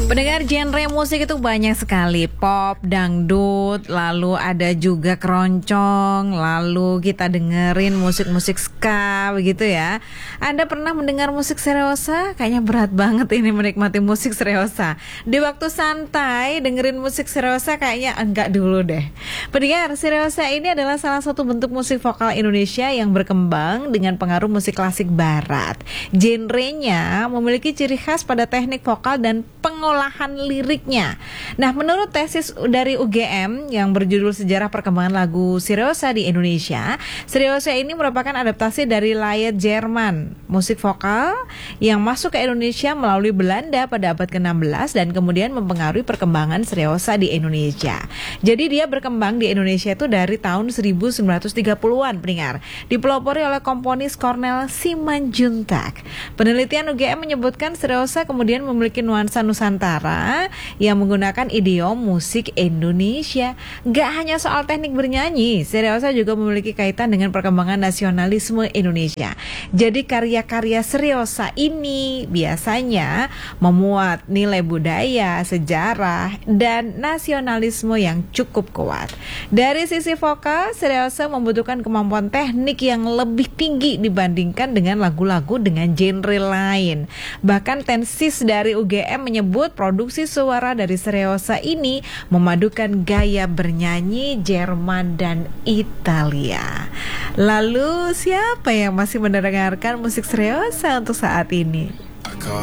Pendengar, genre musik itu banyak sekali. Pop, dangdut, lalu ada juga keroncong, lalu kita dengerin musik-musik ska begitu ya. Anda pernah mendengar musik seriosa? Kayaknya berat banget ini menikmati musik seriosa. Di waktu santai dengerin musik seriosa kayaknya enggak dulu deh. Pendengar, seriosa ini adalah salah satu bentuk musik vokal Indonesia yang berkembang dengan pengaruh musik klasik barat. Genrenya memiliki ciri khas pada teknik vokal dan pengolahan liriknya. Nah, menurut tesis dari UGM yang berjudul Sejarah Perkembangan Lagu Seriosa di Indonesia, seriosa ini merupakan adaptasi dari Lied Jerman, musik vokal yang masuk ke Indonesia melalui Belanda pada abad ke-16 dan kemudian mempengaruhi perkembangan seriosa di Indonesia. Jadi dia berkembang di Indonesia itu dari tahun 1930-an, pendengar. Dipelopori oleh komponis Cornel Simanjuntak. Penelitian UGM menyebutkan seriosa kemudian memiliki nuansa Nusantara yang menggunakan idiom musik Indonesia. Gak hanya soal teknik bernyanyi, seriosa juga memiliki kaitan dengan perkembangan nasionalisme Indonesia. Jadi karya-karya seriosa ini biasanya memuat nilai budaya, sejarah, dan nasionalisme yang cukup kuat. Dari sisi vokal, seriosa membutuhkan kemampuan teknik yang lebih tinggi dibandingkan dengan lagu-lagu dengan genre lain. Bahkan tesis dari UGM menyebut produksi suara dari seriosa ini memadukan gaya bernyanyi Jerman dan Italia. Lalu siapa yang masih mendengarkan musik seriosa untuk saat ini?